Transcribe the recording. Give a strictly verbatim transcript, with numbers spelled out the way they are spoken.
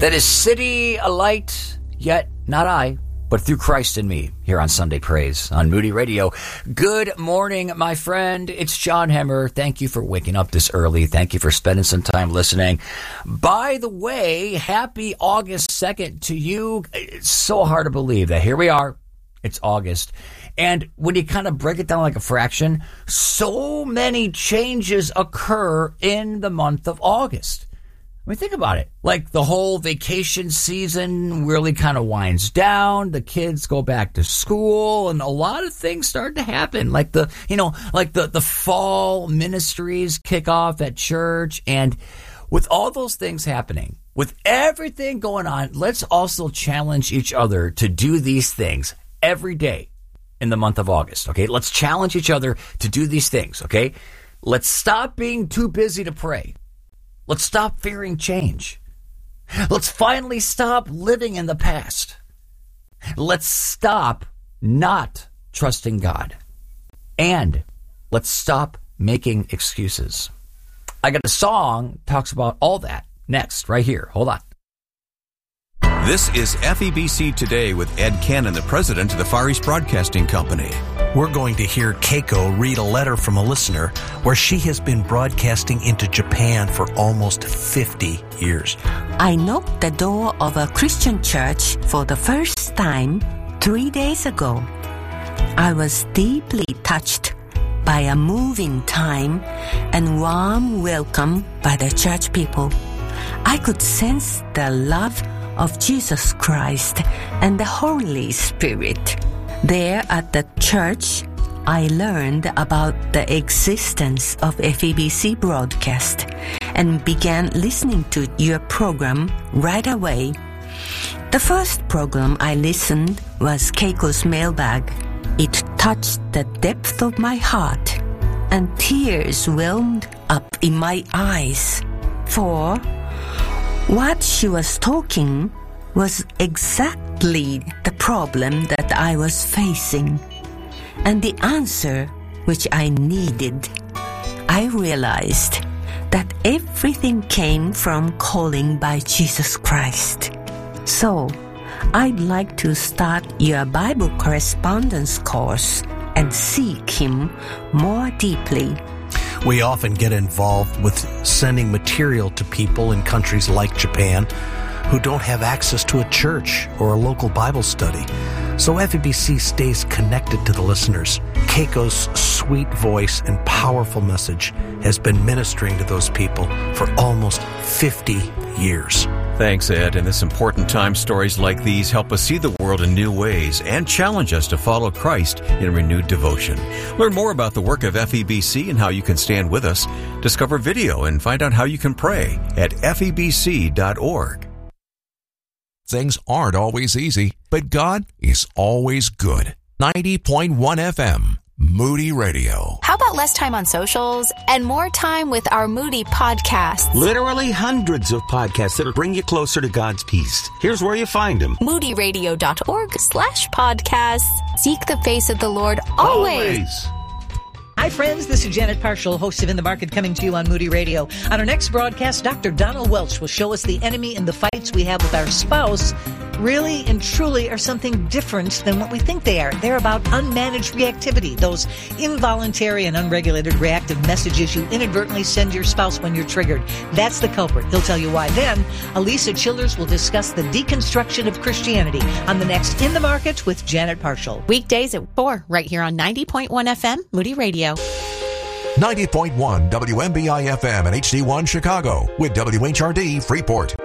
that is city a light, yet not I, but through Christ in me, here on Sunday Praise on Moody Radio. Good morning, my friend. It's John Hemmer. Thank you for waking up this early. Thank you for spending some time listening. By the way, happy August second to you. It's so hard to believe that here we are. It's August. And when you kind of break it down like a fraction, so many changes occur in the month of August. I mean, think about it. Like the whole vacation season really kind of winds down. The kids go back to school and a lot of things start to happen. Like the, you know, like the, the fall ministries kick off at church. And with all those things happening, with everything going on, let's also challenge each other to do these things every day in the month of August. Okay. Let's challenge each other to do these things. Okay. Let's stop being too busy to pray. Let's stop fearing change. Let's finally stop living in the past. Let's stop not trusting God. And let's stop making excuses. I got a song that talks about all that next, right here. Hold on. This is F E B C Today with Ed Cannon, the president of the Far East Broadcasting Company. We're going to hear Keiko read a letter from a listener where she has been broadcasting into Japan for almost fifty years. I knocked the door of a Christian church for the first time three days ago. I was deeply touched by a moving time and warm welcome by the church people. I could sense the love of Jesus Christ and the Holy Spirit. There at the church, I learned about the existence of F E B C broadcast and began listening to your program right away. The first program I listened was Keiko's Mailbag. It touched the depth of my heart, and tears welled up in my eyes. For what she was talking was exactly the problem that I was facing, and the answer which I needed. I realized that everything came from calling by Jesus Christ. So, I'd like to start your Bible correspondence course and seek Him more deeply. We often get involved with sending material to people in countries like Japan who don't have access to a church or a local Bible study. So F E B C stays connected to the listeners. Keiko's sweet voice and powerful message has been ministering to those people for almost fifty years. Thanks, Ed. In this important time, stories like these help us see the world in new ways and challenge us to follow Christ in renewed devotion. Learn more about the work of F E B C and how you can stand with us. Discover video and find out how you can pray at F E B C dot org. Things aren't always easy, but God is always good. ninety point one F M, Moody Radio. How about less time on socials and more time with our Moody podcasts? Literally hundreds of podcasts that'll bring you closer to God's peace. Here's where you find them. moody radio dot org slash podcasts. Seek the face of the Lord always. Always. Hi, friends. This is Janet Parshall, host of In the Market, coming to you on Moody Radio. On our next broadcast, Doctor Donald Welch will show us the enemy in the fights we have with our spouse really and truly are something different than what we think they are. They're about unmanaged reactivity, those involuntary and unregulated reactive messages you inadvertently send your spouse when you're triggered. That's the culprit. He'll tell you why. Then, Elisa Childers will discuss the deconstruction of Christianity on the next In the Market with Janet Parshall. Weekdays at four, right here on ninety point one F M, Moody Radio. ninety point one W M B I F M and H D one Chicago with W H R D Freeport.